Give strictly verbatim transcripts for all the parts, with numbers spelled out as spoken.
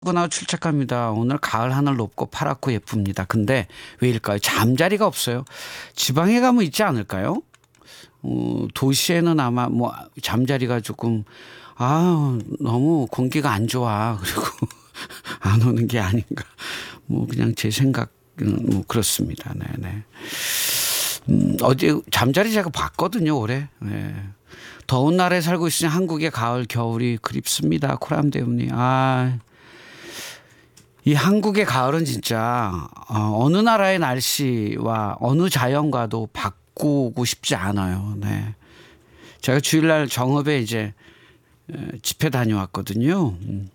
하고 출첵합니다. 오늘 가을 하늘 높고 파랗고 예쁩니다. 근데 왜일까요? 잠자리가 없어요. 지방에 가면 있지 않을까요? 어, 도시에는 아마 뭐 잠자리가 조금 아 너무 공기가 안 좋아. 그리고 안 오는 게 아닌가. 뭐 그냥 제 생각은 뭐 그렇습니다. 네네. 음, 어제 잠자리 제가 봤거든요 올해. 네. 더운 나라에 살고 있으니 한국의 가을 겨울이 그립습니다. 코람대음님. 아. 이 한국의 가을은 진짜 어느 나라의 날씨와 어느 자연과도 바꾸고 싶지 않아요. 네. 제가 주일날 정읍에 이제 집회 다녀왔거든요.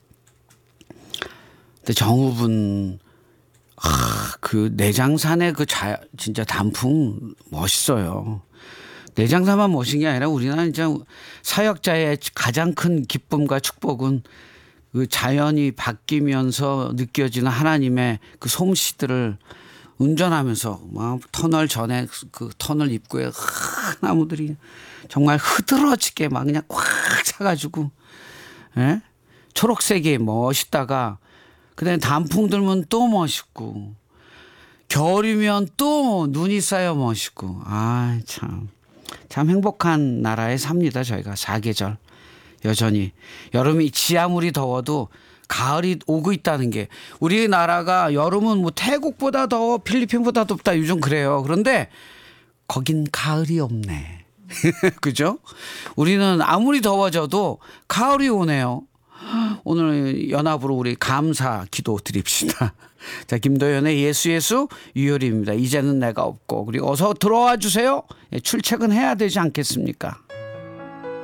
근데 정읍은 아, 그 내장산의 그 자, 진짜 단풍 멋있어요. 내장산만 멋진 게 아니라 우리나라 이제 사역자의 가장 큰 기쁨과 축복은 그 자연이 바뀌면서 느껴지는 하나님의 그 솜씨들을 운전하면서 막 터널 전에 그 터널 입구에 나무들이 정말 흐드러지게 막 그냥 꽉 차가지고 예? 초록색이 멋있다가 그다음에 단풍 들면 또 멋있고 겨울이면 또 눈이 쌓여 멋있고 아 참 참 행복한 나라에 삽니다. 저희가 사계절. 여전히 여름이 지 아무리 더워도 가을이 오고 있다는 게 우리나라가 여름은 뭐 태국보다 더워 필리핀보다 덥다 요즘 그래요. 그런데 거긴 가을이 없네. 그죠? 우리는 아무리 더워져도 가을이 오네요. 오늘 연합으로 우리 감사 기도 드립시다. 자, 김도연의 예수 예수 유효리입니다. 이제는 내가 없고 그리고 어서 들어와 주세요. 출첵은 해야 되지 않겠습니까?